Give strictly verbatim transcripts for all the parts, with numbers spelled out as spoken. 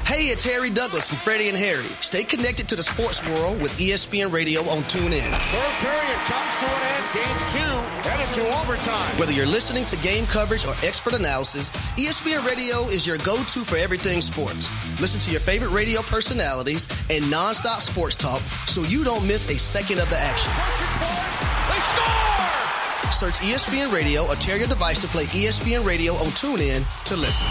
Hey, it's Harry Douglas from Freddie and Harry. Stay connected to the sports world with E S P N Radio on TuneIn. Third period comes to an end. Game two headed to overtime. Whether you're listening to game coverage or expert analysis, E S P N Radio is your go-to for everything sports. Listen to your favorite radio personalities and nonstop sports talk so you don't miss a second of the action. They score! Search E S P N Radio or tear your device to play E S P N Radio on TuneIn to listen.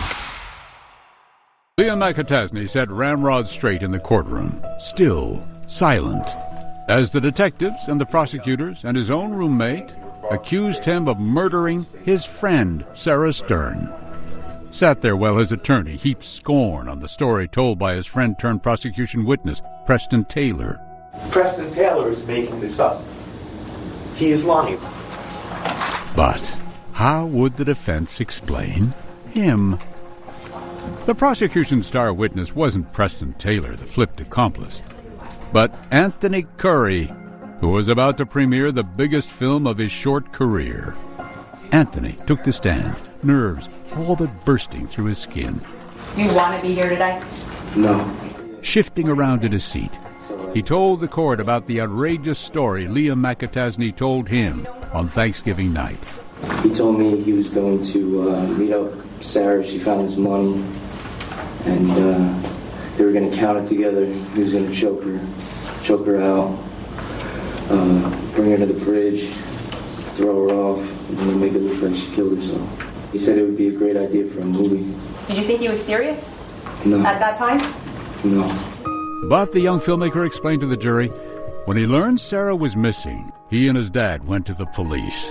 Liam McAtasney sat Ramrod straight in the courtroom, still, silent, as the detectives and the prosecutors and his own roommate accused him of murdering his friend, Sarah Stern. Sat there while his attorney heaped scorn on the story told by his friend-turned-prosecution witness, Preston Taylor. Preston Taylor is making this up. He is lying. But how would the defense explain him? The prosecution's star witness wasn't Preston Taylor, the flipped accomplice, but Anthony Curry, who was about to premiere the biggest film of his short career. Anthony took the stand, nerves all but bursting through his skin. You want to be here today? No. Shifting around in his seat, he told the court about the outrageous story Liam McAtasney told him on Thanksgiving night. He told me he was going to uh, meet up Sarah. She found his money, and uh, they were going to count it together. He was going to choke her, choke her out, uh, bring her to the bridge, throw her off, and then make it look like she killed herself. He said it would be a great idea for a movie. Did you think he was serious? No. At that time? No. But the young filmmaker explained to the jury, when he learned Sarah was missing, he and his dad went to the police.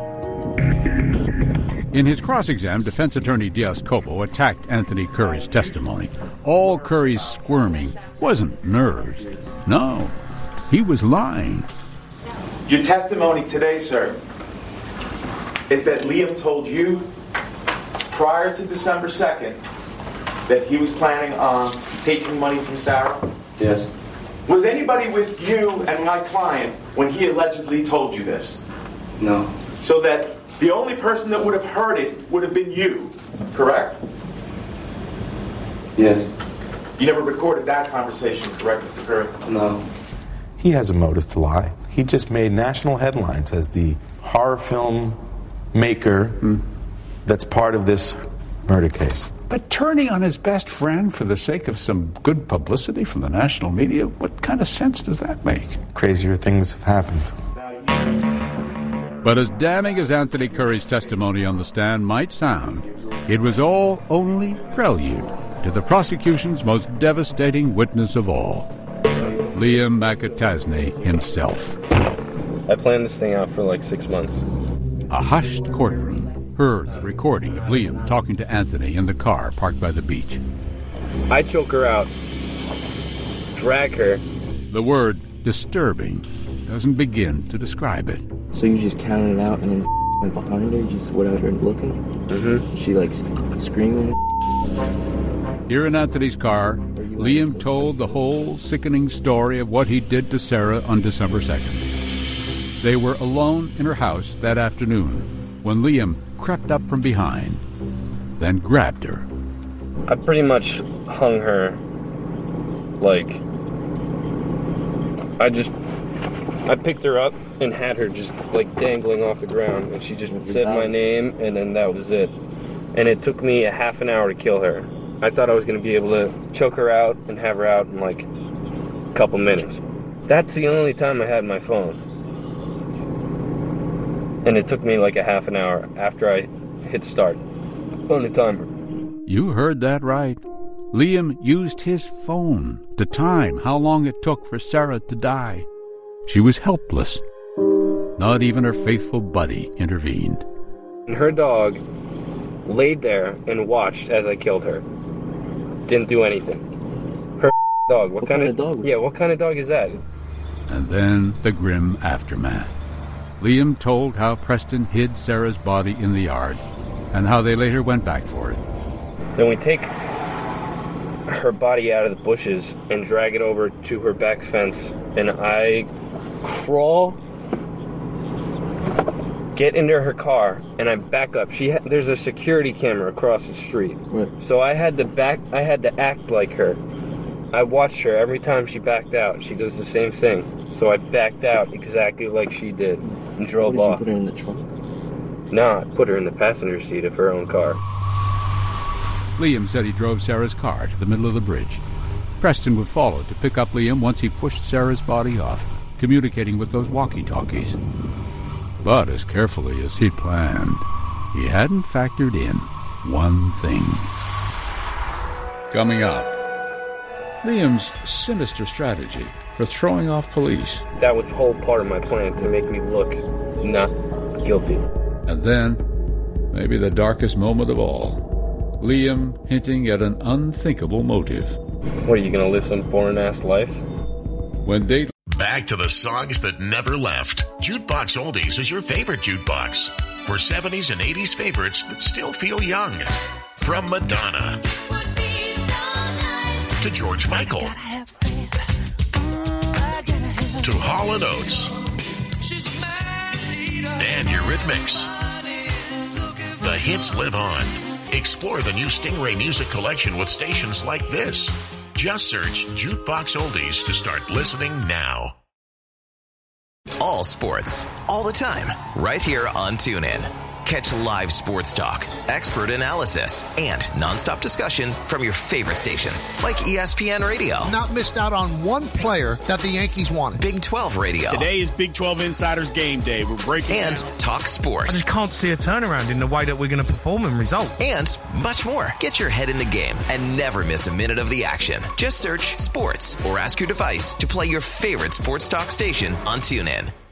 In his cross-exam, defense attorney Diaz Cobo attacked Anthony Curry's testimony. All Curry's squirming wasn't nerves. No, he was lying. Your testimony today, sir, is that Liam told you prior to December second that he was planning on taking money from Sarah? Yes. Was anybody with you and my client when he allegedly told you this? No. So that the only person that would have heard it would have been you, correct? Yes. You never recorded that conversation, correct, Mister Curry? No. He has a motive to lie. He just made national headlines as the horror film maker mm. that's part of this murder case. But turning on his best friend for the sake of some good publicity from the national media, what kind of sense does that make? Crazier things have happened. But as damning as Anthony Curry's testimony on the stand might sound, it was all only prelude to the prosecution's most devastating witness of all, Liam McAtasney himself. I planned this thing out for like six months. A hushed courtroom heard the recording of Liam talking to Anthony in the car parked by the beach. I choke her out, drag her. The word disturbing doesn't begin to describe it. So you just counted it out and then went behind her, just without her looking? Mm-hmm. She like screaming? Here in Anthony's car, Liam told the whole sickening story of what he did to Sarah on December second. They were alone in her house that afternoon when Liam crept up from behind, then grabbed her. I pretty much hung her, like, I just, I picked her up and had her just, like, dangling off the ground, and she just said my name, and then that was it. And it took me a half an hour to kill her. I thought I was going to be able to choke her out and have her out in, like, a couple minutes. That's the only time I had my phone. And it took me like a half an hour after I hit start on the timer. You heard that right. Liam used his phone to time how long it took for Sarah to die. She was helpless. Not even her faithful buddy intervened. And her dog laid there and watched as I killed her. Didn't do anything. Her dog. What, what kind, kind of dog? Yeah, what kind of dog is that? And then the grim aftermath. Liam told how Preston hid Sarah's body in the yard and how they later went back for it. Then we take her body out of the bushes and drag it over to her back fence, and I crawl get into her car, and I back up. She ha- there's a security camera across the street, Right. so I had to back. I had to act like her. I watched her every time she backed out. She does the same thing, so I backed out exactly like she did and drove What, did you off. put her in the trunk? No, I put her in the passenger seat of her own car. Liam said he drove Sarah's car to the middle of the bridge. Preston would follow to pick up Liam once he pushed Sarah's body off, communicating with those walkie-talkies. But as carefully as he'd planned, he hadn't factored in one thing. Coming up, Liam's sinister strategy for throwing off police. That was the whole part of my plan, to make me look not guilty. And then, maybe the darkest moment of all, Liam hinting at an unthinkable motive. What, are you going to live some foreign-ass life? When they... Back to the songs that never left. Jukebox Oldies is your favorite jukebox. For seventies and eighties favorites that still feel young. From Madonna to George Michael to Hall and Oates and Eurythmics. The hits live on. Explore the new Stingray music collection with stations like this. Just search Jukebox Oldies to start listening now. All sports, all the time, right here on TuneIn. Catch live sports talk, expert analysis, and nonstop discussion from your favorite stations, like E S P N Radio. Not missed out on one player that the Yankees wanted. Big twelve Radio. Today is Big twelve Insiders Game Day. We're breaking And down. Talk Sports. I just can't see a turnaround in the way that we're going to perform and result. And much more. Get your head in the game and never miss a minute of the action. Just search sports or ask your device to play your favorite sports talk station on TuneIn.